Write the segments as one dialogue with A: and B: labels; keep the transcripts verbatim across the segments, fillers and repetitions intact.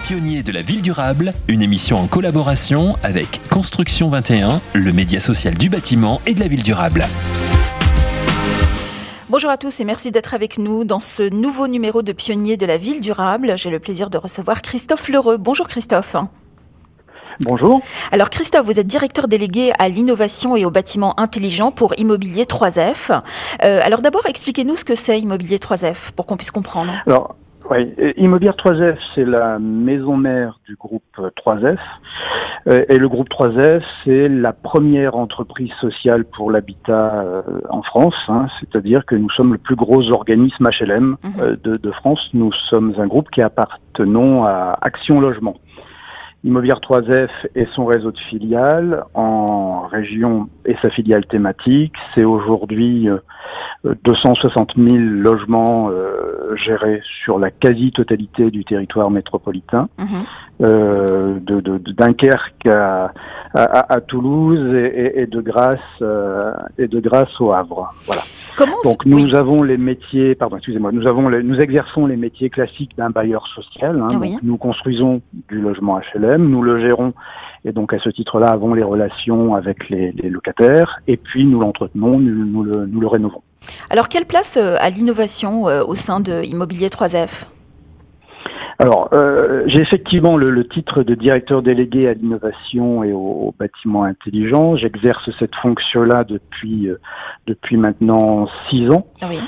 A: Pionniers de la ville durable, une émission en collaboration avec Construction vingt et un, le média social du bâtiment et de la ville durable.
B: Bonjour à tous et merci d'être avec nous dans ce nouveau numéro de Pionniers de la ville durable. J'ai le plaisir de recevoir Christophe Lheureux. Bonjour Christophe.
C: Bonjour.
B: Alors Christophe, vous êtes directeur délégué à l'innovation et au bâtiment intelligent pour Immobilier trois F. Euh, alors d'abord, expliquez-nous ce que c'est Immobilier trois F pour qu'on puisse comprendre.
C: Alors, oui, Immobilier trois F, c'est la maison mère du groupe trois F. Euh, et le groupe trois F, c'est la première entreprise sociale pour l'habitat euh, en France. Hein, c'est-à-dire que nous sommes le plus gros organisme H L M mmh. euh, de, de France. Nous sommes un groupe qui appartenons à Action Logement. Immobilier trois F et son réseau de filiales en région et sa filiale thématique, c'est aujourd'hui euh, deux cent soixante mille logements euh, gérés sur la quasi-totalité du territoire métropolitain, mmh. euh, de, de, de Dunkerque à, à, à Toulouse et, et de Grasse euh, et de Grasse au Havre. Voilà.
B: Comment
C: Donc nous
B: oui.
C: avons les métiers, pardon, excusez-moi, nous avons, les, nous exerçons les métiers classiques d'un bailleur social. Hein,
B: oui.
C: donc nous construisons du logement H L M, nous le gérons et donc à ce titre-là avons les relations avec les, les locataires et puis nous l'entretenons, nous, nous, le, nous le rénovons.
B: Alors quelle place euh, a l'innovation euh, au sein de Immobilier trois F ?
C: Alors, euh, j'ai effectivement le, le titre de directeur délégué à l'innovation et au, au bâtiment intelligent. J'exerce cette fonction-là depuis euh, depuis maintenant six ans.
B: Oui.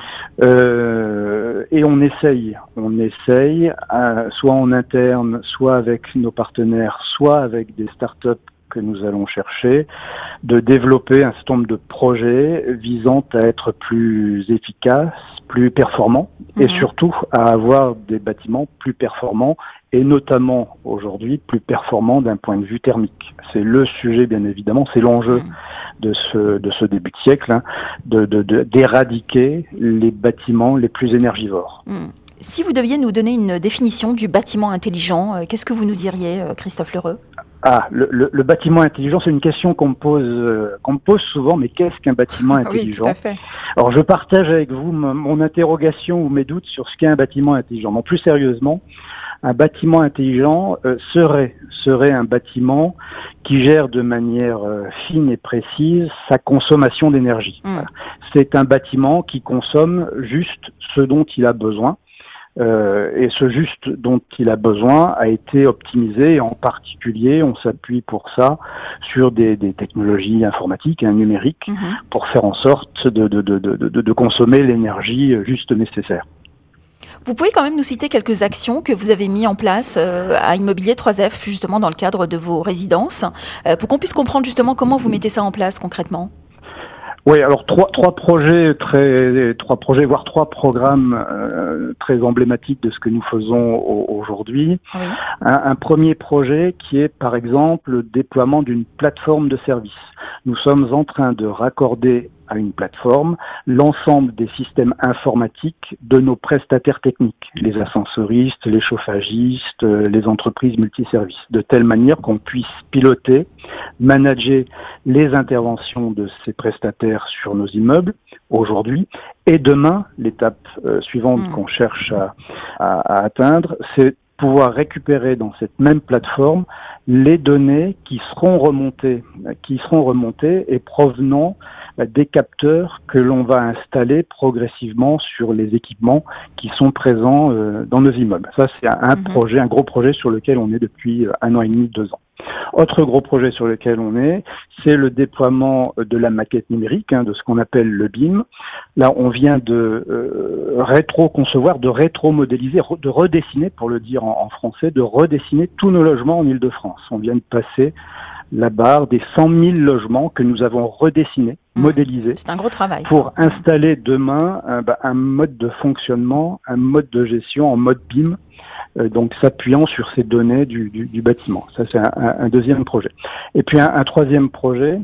C: Euh, et on essaye, on essaye, euh, soit en interne, soit avec nos partenaires, soit avec des startups que nous allons chercher, de développer un certain nombre de projets visant à être plus efficaces, plus performants mmh. et surtout à avoir des bâtiments plus performants et notamment aujourd'hui plus performants d'un point de vue thermique. C'est le sujet bien évidemment, c'est l'enjeu mmh. de ce de ce début de siècle, hein, de, de, de d'éradiquer les bâtiments les plus énergivores.
B: Mmh. Si vous deviez nous donner une définition du bâtiment intelligent, euh, qu'est-ce que vous nous diriez, euh, Christophe Lheureux ?
C: Ah, le, le, le bâtiment intelligent, c'est une question qu'on me pose, euh, qu'on me pose souvent. Mais qu'est-ce qu'un bâtiment intelligent ?
B: Oui, tout à fait.
C: Alors, je partage avec vous mon, mon interrogation ou mes doutes sur ce qu'est un bâtiment intelligent. Non, plus sérieusement, un bâtiment intelligent euh, serait serait un bâtiment qui gère de manière euh, fine et précise sa consommation d'énergie. Mmh. Voilà. C'est un bâtiment qui consomme juste ce dont il a besoin. Euh, et ce juste dont il a besoin a été optimisé et en particulier on s'appuie pour ça sur des, des technologies informatiques et hein, numériques mmh. pour faire en sorte de, de, de, de, de, de consommer l'énergie juste nécessaire.
B: Vous pouvez quand même nous citer quelques actions que vous avez mises en place euh, à Immobilier trois F justement dans le cadre de vos résidences euh, pour qu'on puisse comprendre justement comment vous mettez ça en place concrètement.
C: Oui, alors trois trois projets très trois projets voire trois programmes euh, très emblématiques de ce que nous faisons au, aujourd'hui. Oui. Un, un premier projet qui est par exemple le déploiement d'une plateforme de services. Nous sommes en train de raccorder à une plateforme l'ensemble des systèmes informatiques de nos prestataires techniques, les ascensoristes, les chauffagistes, les entreprises multiservices, de telle manière qu'on puisse piloter, manager les interventions de ces prestataires sur nos immeubles aujourd'hui et demain, l'étape euh, suivante mmh. qu'on cherche à, à, à atteindre, c'est pouvoir récupérer dans cette même plateforme les données qui seront remontées, qui seront remontées et provenant des capteurs que l'on va installer progressivement sur les équipements qui sont présents euh, dans nos immeubles. Ça, c'est un, un mmh. projet, un gros projet sur lequel on est depuis un an et demi, deux ans. Autre gros projet sur lequel on est, c'est le déploiement de la maquette numérique, hein, de ce qu'on appelle le B I M. Là, on vient de euh, rétro-concevoir, de rétro-modéliser, de redessiner, pour le dire en, en français, de redessiner tous nos logements en Île-de-France. On vient de passer la barre des cent mille logements que nous avons redessinés, mmh. modélisés.
B: C'est un gros travail.
C: Pour ça. installer demain un, bah, un mode de fonctionnement, un mode de gestion en mode B I M, euh, donc s'appuyant sur ces données du, du, du bâtiment. Ça, c'est un, un, un deuxième projet. Et puis un, un troisième projet,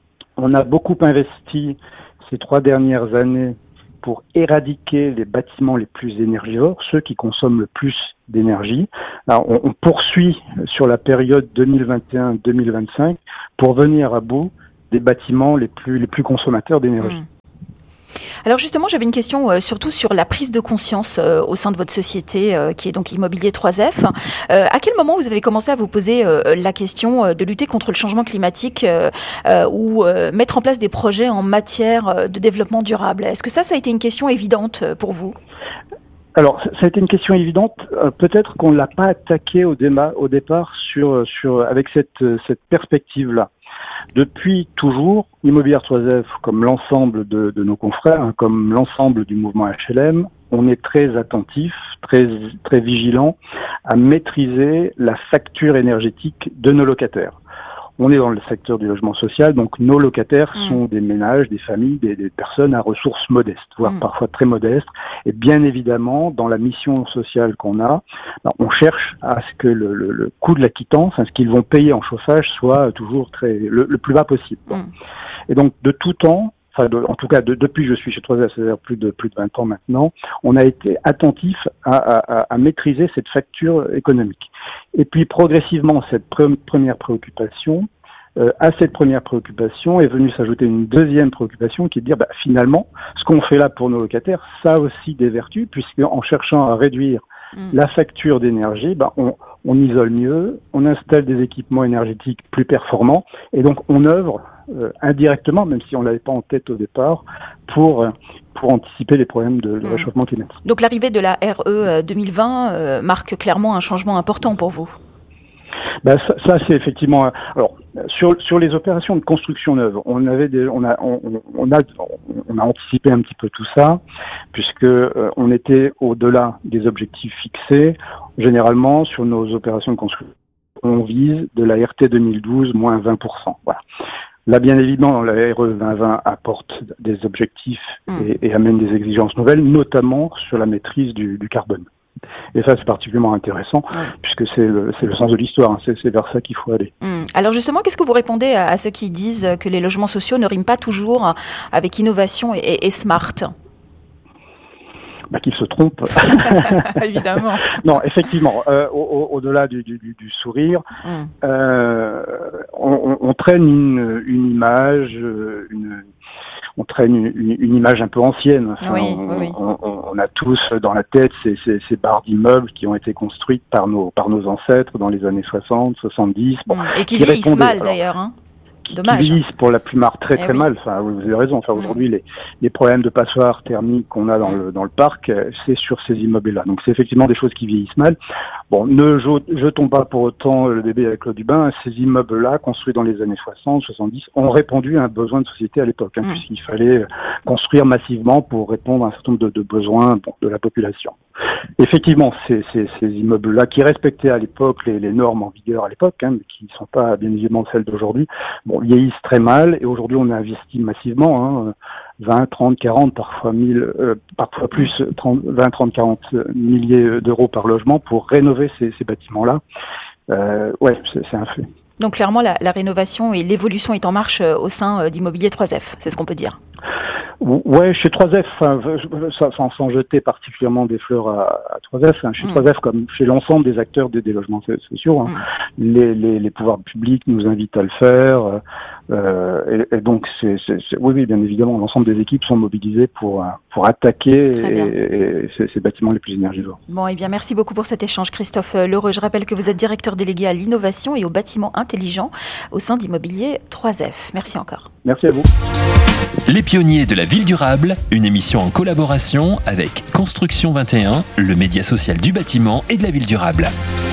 C: on a beaucoup investi ces trois dernières années pour éradiquer les bâtiments les plus énergivores, ceux qui consomment le plus d'énergie. Alors, on, on poursuit sur la période deux mille vingt et un deux mille vingt-cinq pour venir à bout des bâtiments les plus les plus consommateurs d'énergie. Mmh.
B: Alors justement, j'avais une question euh, surtout sur la prise de conscience euh, au sein de votre société euh, qui est donc Immobilier trois F. Euh, à quel moment vous avez commencé à vous poser euh, la question euh, de lutter contre le changement climatique euh, euh, ou euh, mettre en place des projets en matière de développement durable? Est-ce que ça, ça a été une question évidente pour vous?
C: Alors, ça a été une question évidente. Euh, peut-être qu'on ne l'a pas attaqué au, déma, au départ sur, sur, avec cette, cette perspective-là. Depuis toujours, Immobilier trois F, comme l'ensemble de, de nos confrères, hein, comme l'ensemble du mouvement H L M, on est très attentif, très, très vigilant à maîtriser la facture énergétique de nos locataires. On est dans le secteur du logement social, donc nos locataires mmh. sont des ménages, des familles, des, des personnes à ressources modestes, voire mmh. parfois très modestes. Et bien évidemment, dans la mission sociale qu'on a, ben, on cherche à ce que le, le, le coût de la quittance, hein, ce qu'ils vont payer en chauffage, soit toujours très le, le plus bas possible. Mmh. Et donc, de tout temps, enfin, de, en tout cas, de, depuis que je suis chez trois F, c'est-à-dire plus de plus de vingt ans maintenant, on a été attentif à, à, à maîtriser cette facture économique. Et puis progressivement, cette pre- première préoccupation, euh, à cette première préoccupation est venue s'ajouter une deuxième préoccupation qui est de dire, bah, finalement, ce qu'on fait là pour nos locataires, ça a aussi des vertus, puisque en cherchant à réduire mmh. la facture d'énergie, bah, on, on isole mieux, on installe des équipements énergétiques plus performants, et donc on œuvre euh, indirectement, même si on l'avait pas en tête au départ, pour pour anticiper les problèmes de, de mmh. réchauffement climatique.
B: Donc l'arrivée de la R E deux mille vingt euh, marque clairement un changement important pour vous.
C: Ben ça, ça c'est effectivement. Alors sur sur les opérations de construction neuve, on avait des, on a on, on a on a anticipé un petit peu tout ça, puisque euh, on était au-delà des objectifs fixés. Généralement sur nos opérations de construction, on vise de la R T deux mille douze moins vingt pour cent. Voilà. Là, bien évidemment, la R E vingt vingt apporte des objectifs mmh. et, et amène des exigences nouvelles, notamment sur la maîtrise du, du carbone. Et ça, c'est particulièrement intéressant, mmh. puisque c'est le, c'est le sens de l'histoire, hein. c'est, c'est vers ça qu'il faut aller.
B: Mmh. Alors justement, qu'est-ce que vous répondez à, à ceux qui disent que les logements sociaux ne riment pas toujours avec innovation et, et, et smart?
C: Bah, qu'ils se trompent.
B: Évidemment.
C: Non, effectivement, euh, au, au, au-delà du, du, du sourire, mm. euh, on, on traîne une, une image, une, on traîne une, une image un peu ancienne. Enfin,
B: oui,
C: on,
B: oui, oui.
C: On, on, on a tous dans la tête ces, ces, ces barres d'immeubles qui ont été construites par nos, par nos ancêtres dans les années soixante, soixante-dix. Bon,
B: mm. Et qui, qui vieillissent mal alors, d'ailleurs, hein. Dommage.
C: Qui vieillissent pour la plupart très très
B: eh oui.
C: mal. Enfin, vous avez raison. Enfin, aujourd'hui, mmh. les, les problèmes de passoires thermiques qu'on a dans le dans le parc, c'est sur ces immeubles-là. Donc, c'est effectivement des choses qui vieillissent mal. Bon, ne jetons pas pour autant le bébé avec l'eau du bain. Ces immeubles-là, construits dans les années soixante, soixante-dix, ont répondu à un besoin de société à l'époque, hein, mmh. puisqu'il fallait construire massivement pour répondre à un certain nombre de, de besoins bon, de la population. Effectivement, ces, ces, ces immeubles-là, qui respectaient à l'époque les, les normes en vigueur à l'époque, hein, mais qui ne sont pas bien évidemment celles d'aujourd'hui, bon, vieillissent très mal, et aujourd'hui on a investi massivement, hein, vingt, trente, quarante, parfois mille, euh, parfois plus, trente, vingt, trente, quarante milliers d'euros par logement pour rénover ces, ces bâtiments-là. Euh, ouais, c'est, c'est un fait.
B: Donc clairement, la, la rénovation et l'évolution est en marche au sein d'Immobilier trois F, c'est ce qu'on peut dire.
C: Ouais, chez trois F, sans, sans jeter particulièrement des fleurs à, à trois F, hein, chez mmh. trois F comme chez l'ensemble des acteurs des, des logements sociaux, hein, mmh. les, les, les pouvoirs publics nous invitent à le faire, euh, et, et donc c'est, c'est, c'est, oui, oui, bien évidemment, l'ensemble des équipes sont mobilisées pour pour attaquer et, et ces, ces bâtiments les plus énergivores.
B: Bon, et eh bien merci beaucoup pour cet échange, Christophe Lheureux. Je rappelle que vous êtes directeur délégué à l'innovation et aux bâtiments intelligents au sein d'Immobilier trois F. Merci encore.
C: Merci à vous.
A: Les pionniers de la ville durable, une émission en collaboration avec Construction vingt et un, le média social du bâtiment et de la ville durable.